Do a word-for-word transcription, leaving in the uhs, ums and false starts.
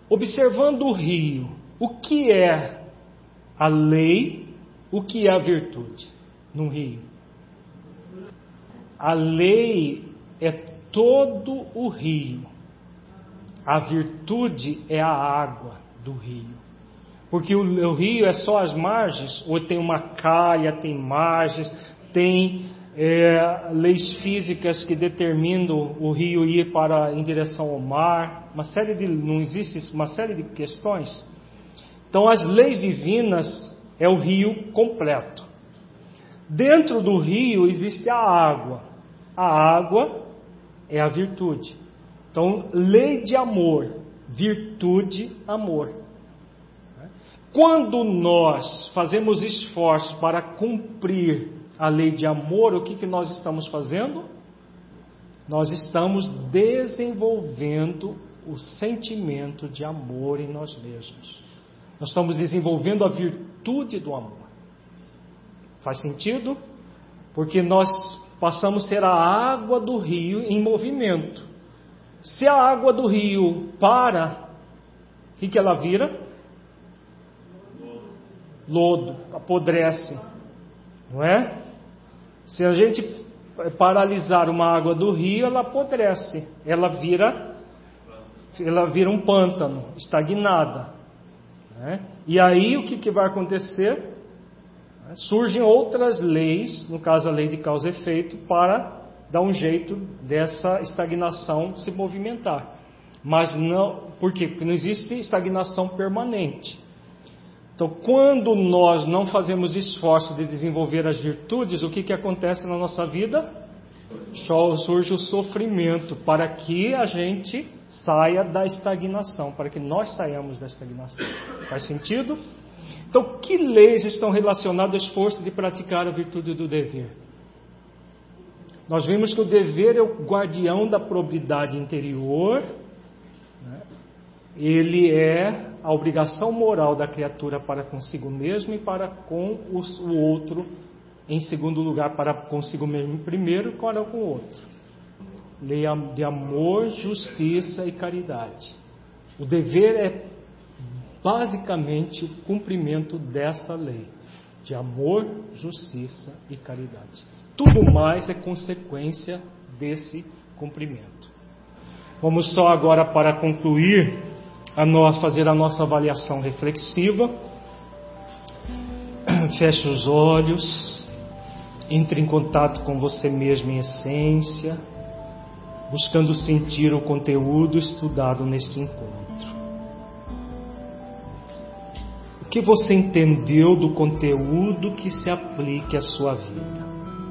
observando o rio, o que é a lei, o que é a virtude no rio? A lei é todo o rio. A virtude é a água do rio. Porque o, o rio é só as margens, ou tem uma calha, tem margens, tem é, leis físicas que determinam o rio ir para, em direção ao mar. Uma série de, não existe uma série de questões. Então as leis divinas é o rio completo. Dentro do rio existe a água. A água é a virtude. Então, lei de amor, virtude, amor. Quando nós fazemos esforços para cumprir a lei de amor, o que, que nós estamos fazendo? Nós estamos desenvolvendo o sentimento de amor em nós mesmos. Nós estamos desenvolvendo a virtude do amor. Faz sentido? Porque nós passamos a ser a água do rio em movimento. Se a água do rio para, o que, que ela vira? Lodo, apodrece, não é? Se a gente paralisar uma água do rio, ela apodrece, ela vira, ela vira um pântano, estagnada, né? E aí o que, que vai acontecer? Surgem outras leis, no caso a lei de causa e efeito, para dar um jeito dessa estagnação se movimentar. Mas não, por quê? Porque não existe estagnação permanente. Então, quando nós não fazemos esforço de desenvolver as virtudes, o que, que acontece na nossa vida? Surge o sofrimento para que a gente saia da estagnação, para que nós saiamos da estagnação. Faz sentido? Então, que leis estão relacionadas ao esforço de praticar a virtude do dever? Nós vimos que o dever é o guardião da probidade interior, né? Ele é a obrigação moral da criatura para consigo mesmo e para com os, o outro, em segundo lugar, para consigo mesmo em primeiro e para com o outro. Lei de amor, justiça e caridade. O dever é basicamente o cumprimento dessa lei de amor, justiça e caridade. Tudo mais é consequência desse cumprimento. Vamos só agora, para concluir, a nós fazer a nossa avaliação reflexiva. Feche os olhos, entre em contato com você mesmo em essência, buscando sentir o conteúdo estudado neste encontro. O que você entendeu do conteúdo que se aplique à sua vida?